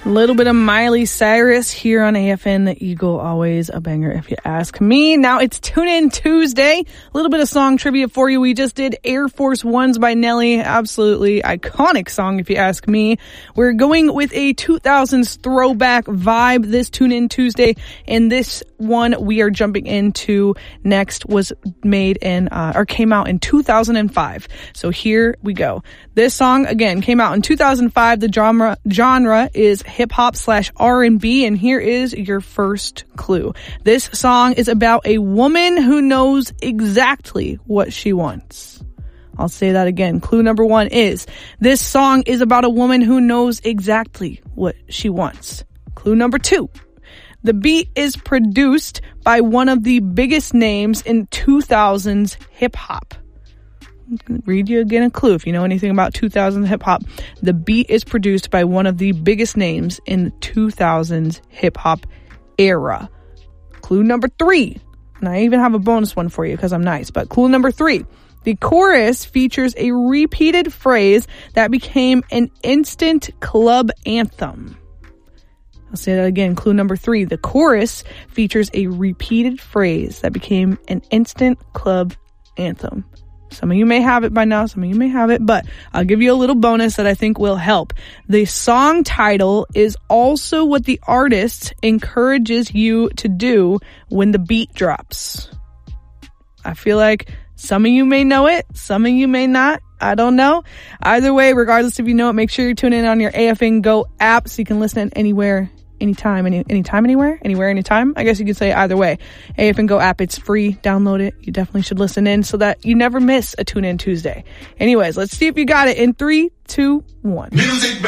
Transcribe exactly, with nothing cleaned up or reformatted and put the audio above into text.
A little bit of Miley Cyrus here on A F N, the Eagle, always a banger if you ask me. Now it's Tune In Tuesday. A little bit of song trivia for you. We just did Air Force Ones by Nelly. Absolutely iconic song if you ask me. We're going with a two thousands throwback vibe this Tune In Tuesday. And this one we are jumping into next was made in, uh, or came out in two thousand five. So here we go. This song, again, came out in two thousand five. The genre, genre is hip hop slash R and B, and here is your first clue. This song is about a woman who knows exactly what she wants. I'll say that again. Clue number one is this song is about a woman who knows exactly what she wants. Clue number two. The beat is produced by one of the biggest names in two thousands hip hop. I'm going to read you again a clue if you know anything about two thousands hip hop. The beat is produced by one of the biggest names in the two thousands hip hop era. Clue number three. And I even have a bonus one for you because I'm nice. But clue number three. The chorus features a repeated phrase that became an instant club anthem. I'll say that again. Clue number three. The chorus features a repeated phrase that became an instant club anthem. Some of you may have it by now, some of you may have it, but I'll give you a little bonus that I think will help. The song title is also what the artist encourages you to do when the beat drops. I feel like some of you may know it, some of you may not. I don't know. Either way, regardless if you know it, make sure you tune in on your A F N Go app so you can listen anywhere, anytime, any anytime, anywhere, anywhere, anytime. I guess you could say either way. A F N Go app, it's free. Download it. You definitely should listen in so that you never miss a Tune In Tuesday. Anyways, let's see if you got it in three, two, one. Music.